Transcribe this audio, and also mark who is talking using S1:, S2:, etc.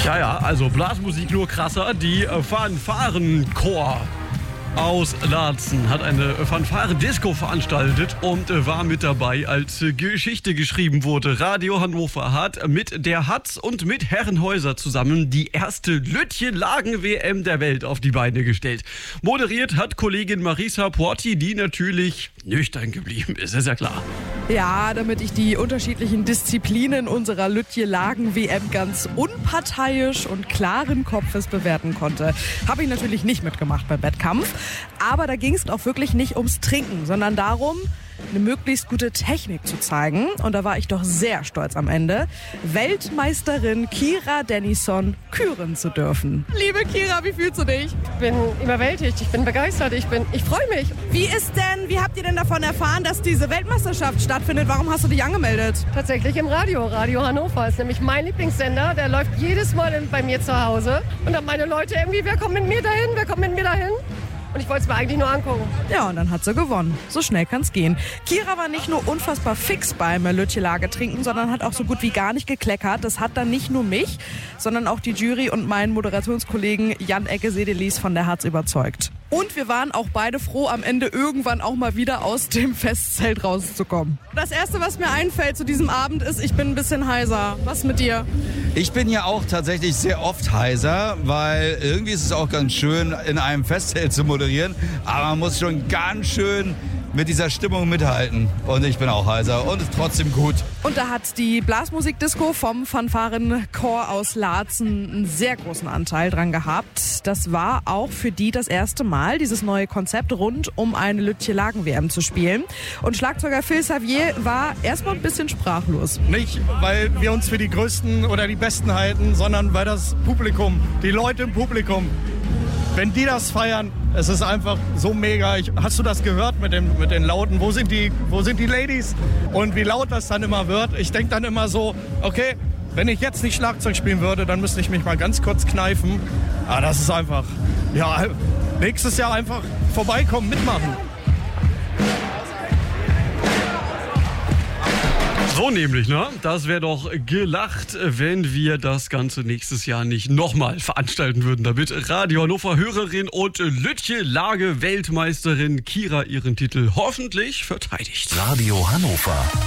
S1: Ja, also Blasmusik nur krasser. Die Fanfarenchor aus Laatzen hat eine Fanfaren-Disco veranstaltet und war mit dabei, als Geschichte geschrieben wurde. Radio Hannover hat mit der Hatz und mit Herrenhäuser zusammen die erste Lütje-Lagen-WM der Welt auf die Beine gestellt. Moderiert hat Kollegin Marisa Porti, die natürlich nüchtern geblieben ist ja klar.
S2: Ja, damit ich die unterschiedlichen Disziplinen unserer Lütje-Lagen-WM ganz unparteiisch und klaren Kopfes bewerten konnte, habe ich natürlich nicht mitgemacht beim Wettkampf. Aber da ging es auch wirklich nicht ums Trinken, sondern darum, eine möglichst gute Technik zu zeigen. Und da war ich doch sehr stolz am Ende, Weltmeisterin Kira Dennison küren zu dürfen. Liebe Kira, wie fühlst du dich?
S3: Ich bin überwältigt, ich bin begeistert, ich freue mich.
S2: Wie habt ihr denn davon erfahren, dass diese Weltmeisterschaft stattfindet? Warum hast du dich angemeldet?
S3: Tatsächlich im Radio. Radio Hannover ist nämlich mein Lieblingssender. Der läuft jedes Mal bei mir zu Hause. Und dann meine Leute irgendwie, wer kommt mit mir dahin? Und ich wollte es mir eigentlich nur angucken.
S2: Ja, und dann hat sie gewonnen. So schnell kann's gehen. Kira war nicht nur unfassbar fix beim Lütje-Lage trinken, sondern hat auch so gut wie gar nicht gekleckert. Das hat dann nicht nur mich, sondern auch die Jury und meinen Moderationskollegen Jan Ecke-Sedelis von der Hatz überzeugt. Und wir waren auch beide froh, am Ende irgendwann auch mal wieder aus dem Festzelt rauszukommen. Das Erste, was mir einfällt zu diesem Abend ist, ich bin ein bisschen heiser. Was mit dir?
S4: Ich bin ja auch tatsächlich sehr oft heiser, weil irgendwie ist es auch ganz schön, in einem Festzelt zu moderieren. Aber man muss schon ganz schön mit dieser Stimmung mithalten. Und ich bin auch heiser und ist trotzdem gut.
S2: Und da hat die Blasmusik-Disco vom Fanfarenchor aus Laatzen einen sehr großen Anteil dran gehabt. Das war auch für die das erste Mal, dieses neue Konzept rund um eine Lütje-Lagen-WM zu spielen. Und Schlagzeuger Phil Xavier war erstmal ein bisschen sprachlos.
S5: Nicht, weil wir uns für die Größten oder die Besten halten, sondern weil das Publikum, die Leute im Publikum, wenn die das feiern, es ist einfach so mega. Hast du das gehört mit den Lauten? Wo sind die Ladies? Und wie laut das dann immer wird. Ich denke dann immer so, okay, wenn ich jetzt nicht Schlagzeug spielen würde, dann müsste ich mich mal ganz kurz kneifen. Aber das ist einfach, ja, nächstes Jahr einfach vorbeikommen, mitmachen.
S1: So nämlich, ne? Das wäre doch gelacht, wenn wir das Ganze nächstes Jahr nicht nochmal veranstalten würden, damit Radio Hannover Hörerin und Lütje-Lage-Weltmeisterin Kira ihren Titel hoffentlich verteidigt.
S6: Radio Hannover.